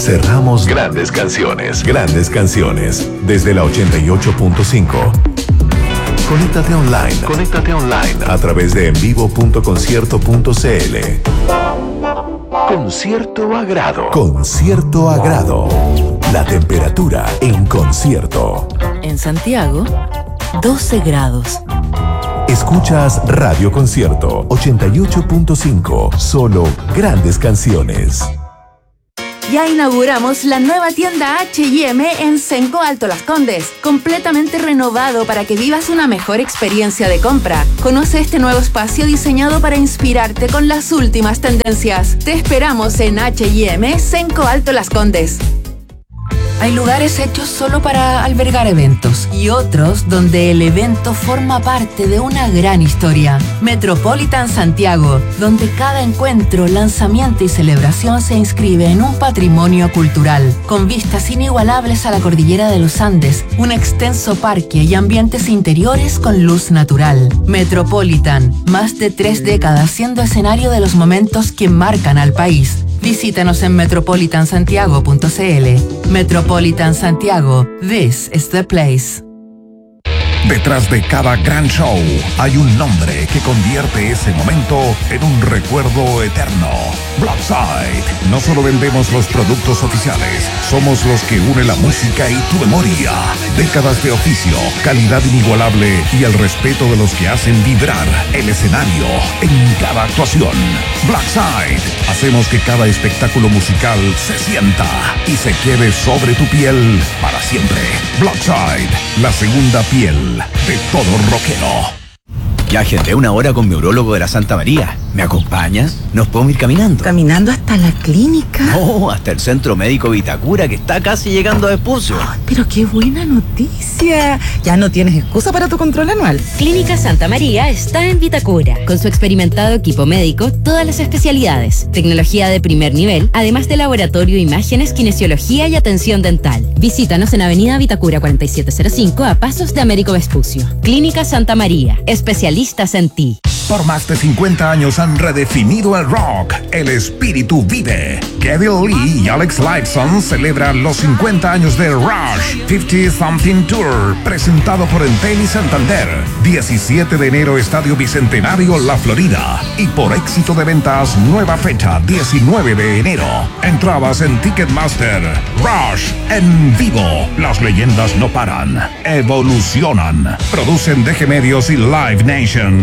Cerramos grandes canciones. Grandes canciones. Desde la 88.5. Conéctate online. Conéctate online a través de envivo.concierto.cl. Con cierto agrado. Con cierto agrado. La temperatura en concierto. En Santiago, 12 grados. Escuchas Radio Concierto 88.5. Solo grandes canciones. Ya inauguramos la nueva tienda H&M en Cenco Alto Las Condes, completamente renovado para que vivas una mejor experiencia de compra. Conoce este nuevo espacio diseñado para inspirarte con las últimas tendencias. Te esperamos en H&M Cenco Alto Las Condes. Hay lugares hechos solo para albergar eventos y otros donde el evento forma parte de una gran historia. Metropolitan Santiago, donde cada encuentro, lanzamiento y celebración se inscribe en un patrimonio cultural, con vistas inigualables a la cordillera de los Andes, un extenso parque y ambientes interiores con luz natural. Metropolitan, más de 3 décadas siendo escenario de los momentos que marcan al país. Visítanos en metropolitansantiago.cl. Metropolitan Santiago, this is the place. Detrás de cada gran show hay un nombre que convierte ese momento en un recuerdo eterno. Blackside. No solo vendemos los productos oficiales, somos los que une la música y tu memoria. Décadas de oficio, calidad inigualable y el respeto de los que hacen vibrar el escenario en cada actuación. Blackside. Hacemos que cada espectáculo musical se sienta y se quede sobre tu piel para siempre. Blackside, la segunda piel de todo rockero. Ya agendé una hora con mi urólogo de la Santa María. ¿Me acompañas? ¿Nos podemos ir caminando? ¿Caminando hasta la clínica? No, hasta el Centro Médico Vitacura, que está casi llegando a Vespucio. Oh, pero qué buena noticia. Ya no tienes excusa para tu control anual. Clínica Santa María está en Vitacura. Con su experimentado equipo médico, todas las especialidades, tecnología de primer nivel, además de laboratorio, imágenes, kinesiología y atención dental. Visítanos en Avenida Vitacura 4705 a pasos de Américo Vespucio. Clínica Santa María, especialistas en ti. Por más de 50 años han redefinido el rock. El espíritu vive. Kevin Lee y Alex Lifeson celebran los 50 años de Rush 50 Something Tour, presentado por Entel y Santander. 17 de enero, Estadio Bicentenario, La Florida. Y por éxito de ventas, nueva fecha, 19 de enero. Entradas en Ticketmaster. Rush en vivo. Las leyendas no paran. Evolucionan. Producen DG Medios y Live Nation.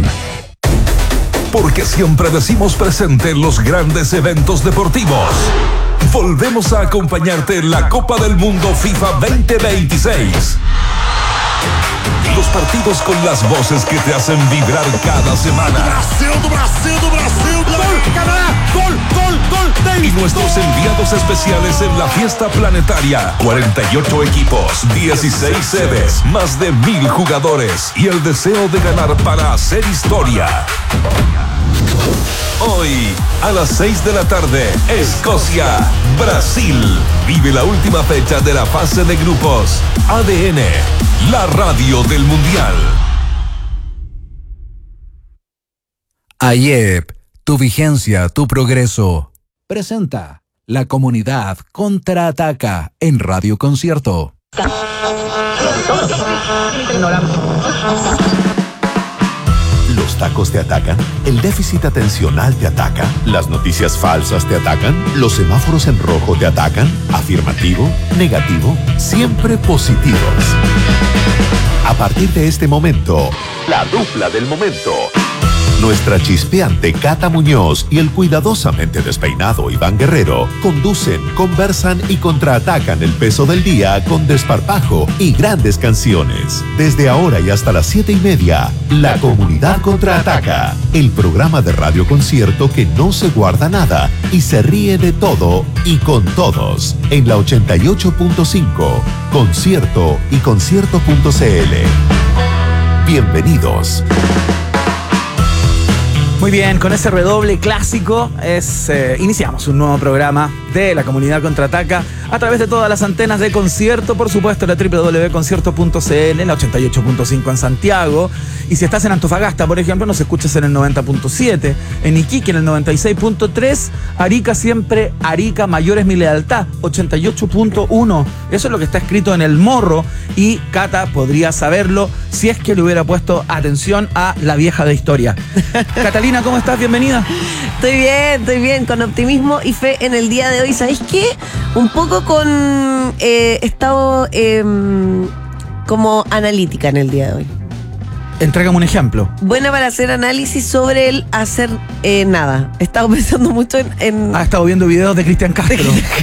Porque siempre decimos presente en los grandes eventos deportivos. Volvemos a acompañarte en la Copa del Mundo FIFA 2026. Los partidos con las voces que te hacen vibrar cada semana. Brasil, gol, Canadá, gol. Y nuestros enviados especiales en la fiesta planetaria. 48 equipos, 16 sedes, más de 1000 jugadores y el deseo de ganar para hacer historia. Hoy, a las 6 de la tarde, Escocia, Brasil. Vive la última fecha de la fase de grupos. ADN, la radio del Mundial. AIEP, tu vigencia, tu progreso. Presenta La Comunidad Contraataca en Radio Concierto. Los tacos te atacan, el déficit atencional te ataca, las noticias falsas te atacan, los semáforos en rojo te atacan, afirmativo, negativo, siempre positivos. A partir de este momento, la dupla del momento. Nuestra chispeante Cata Muñoz y el cuidadosamente despeinado Iván Guerrero conducen, conversan y contraatacan el peso del día con desparpajo y grandes canciones. Desde ahora y hasta las 7:30, La Comunidad Contraataca, el programa de Radio Concierto que no se guarda nada y se ríe de todo y con todos. En la 88.5, Concierto y concierto.cl. Bienvenidos. Muy bien, con ese redoble clásico iniciamos un nuevo programa de la Comunidad Contraataca a través de todas las antenas de Concierto, por supuesto la www.concierto.cl, la 88.5 en Santiago, y si estás en Antofagasta, por ejemplo, nos escuchas en el 90.7, en Iquique en el 96.3, Arica siempre, Arica mayor es mi lealtad, 88.1, eso es lo que está escrito en el morro, y Cata podría saberlo si es que le hubiera puesto atención a la vieja de historia. Catalina, ¿cómo estás? Bienvenida. Estoy bien, con optimismo y fe en el día de hoy. ¿Sabéis qué? Un poco con estado como analítica en el día de hoy. Entrégame un ejemplo. Buena para hacer análisis sobre el hacer nada. He estado pensando mucho en... Ha estado viendo videos de Cristian Castro.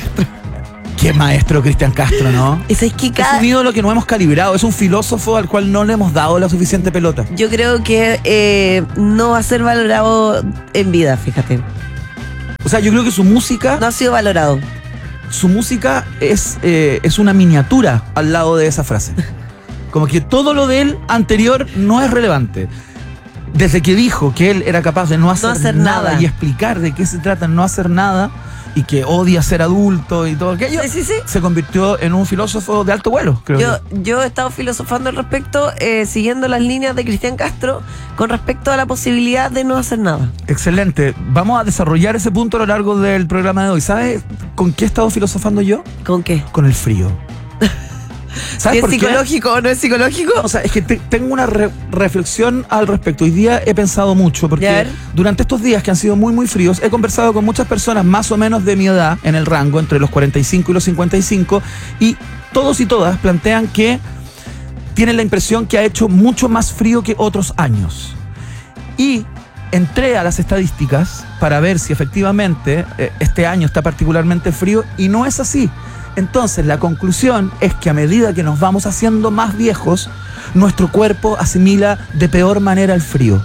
Qué maestro Cristian Castro, ¿no? Es un ídolo que no hemos calibrado, es un filósofo al cual no le hemos dado la suficiente pelota. Yo creo que no va a ser valorado en vida, fíjate. O sea, yo creo que su música... No ha sido valorado. Su música es una miniatura al lado de esa frase. Como que todo lo de él anterior no es relevante. Desde que dijo que él era capaz de no hacer nada y explicar de qué se trata no hacer nada, y que odia ser adulto y todo aquello, sí. Se convirtió en un filósofo de alto vuelo, creo yo he estado filosofando al respecto, siguiendo las líneas de Cristian Castro con respecto a la posibilidad de no hacer nada. Excelente. Vamos a desarrollar ese punto a lo largo del programa de hoy. ¿Sabes con qué he estado filosofando yo? ¿Con qué? Con el frío. ¿Es psicológico o no es psicológico? O sea, es que tengo una reflexión al respecto. Hoy día he pensado mucho, porque durante estos días que han sido muy, muy fríos, he conversado con muchas personas más o menos de mi edad, en el rango, entre los 45 y los 55, y todos y todas plantean que tienen la impresión que ha hecho mucho más frío que otros años. Y entré a las estadísticas para ver si efectivamente este año está particularmente frío, y no es así. Entonces la conclusión es que a medida que nos vamos haciendo más viejos, nuestro cuerpo asimila de peor manera el frío.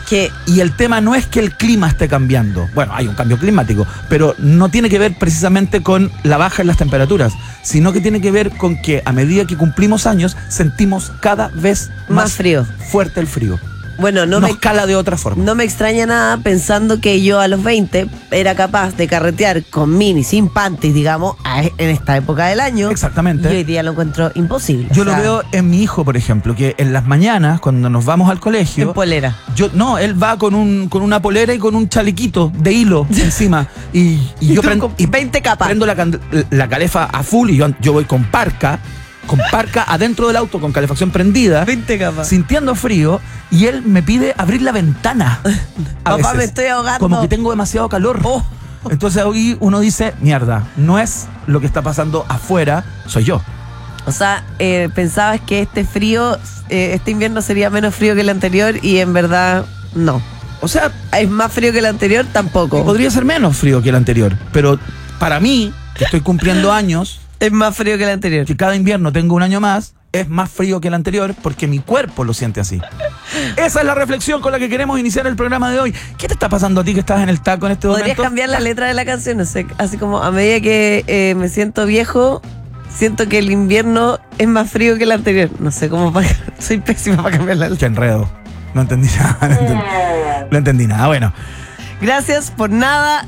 Y el tema no es que el clima esté cambiando. Bueno, hay un cambio climático, pero no tiene que ver precisamente con la baja en las temperaturas, sino que tiene que ver con que a medida que cumplimos años, sentimos cada vez más frío. Fuerte el frío. Bueno, nos cala de otra forma. No me extraña nada pensando que yo a los 20 era capaz de carretear con mini, sin panties, digamos, en esta época del año. Exactamente. Y hoy día lo encuentro imposible. Yo lo veo en mi hijo, por ejemplo, que en las mañanas, cuando nos vamos al colegio... En polera. Él va con una polera y con un chalequito de hilo encima. Y yo prendo 20 capas. Prendo la calefa a full, y yo voy con parca adentro del auto con calefacción prendida, 20 capas, sintiendo frío, y él me pide abrir la ventana. Papá, me estoy ahogando. Como que tengo demasiado calor. Entonces hoy uno dice, mierda, no es lo que está pasando afuera, soy yo. O sea, pensabas que este frío, este invierno sería menos frío que el anterior, y en verdad no. O sea, ¿es más frío que el anterior? Tampoco. Podría ser menos frío que el anterior, pero para mí, que estoy cumpliendo años... Es más frío que el anterior. Que cada invierno tengo un año más, es más frío que el anterior, porque mi cuerpo lo siente así. Esa es la reflexión con la que queremos iniciar el programa de hoy. ¿Qué te está pasando a ti que estás en el taco en este momento? ¿Podrías cambiar la letra de la canción? No sé, así como a medida que me siento viejo, siento que el invierno es más frío que el anterior. No sé cómo... Soy pésima para cambiar la letra. Qué enredo. No entendí nada. No entendí nada. Bueno. Gracias por nada.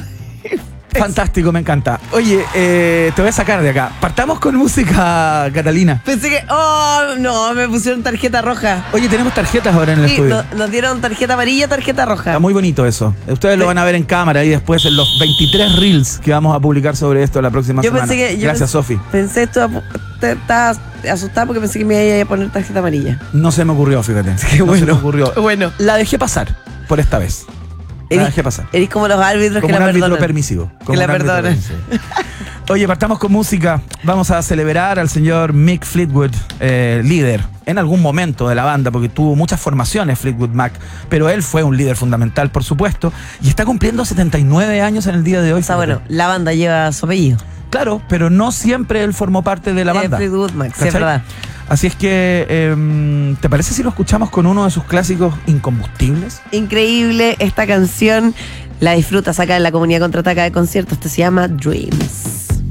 Fantástico, me encanta. Oye, te voy a sacar de acá. Partamos con música, Catalina. Pensé que... Oh, no, me pusieron tarjeta roja. Oye, tenemos tarjetas ahora en el estudio. Nos dieron tarjeta amarilla, tarjeta roja. Está muy bonito eso. Ustedes lo van a ver en cámara y después en los 23 reels que vamos a publicar sobre esto la próxima semana. Gracias, Sofi. Pensé esto... Estaba asustada porque pensé que me iba a poner tarjeta amarilla. No se me ocurrió, fíjate. No se me ocurrió. Bueno. La dejé pasar por esta vez. Dejé pasar. Eres como los árbitros como que la perdonan. Árbitro permisivo. Que la perdonan. Oye, partamos con música. Vamos a celebrar al señor Mick Fleetwood, líder en algún momento de la banda, porque tuvo muchas formaciones Fleetwood Mac, pero él fue un líder fundamental, por supuesto, y está cumpliendo 79 años en el día de hoy. O sea, bueno, la banda lleva su apellido. Claro, pero no siempre él formó parte de la banda. Fleetwood Mac, sí, es verdad. Así es que, ¿te parece si lo escuchamos con uno de sus clásicos incombustibles? Increíble esta canción. La disfrutas acá en la Comunidad Contraataca de Conciertos. Esto se llama Dreams.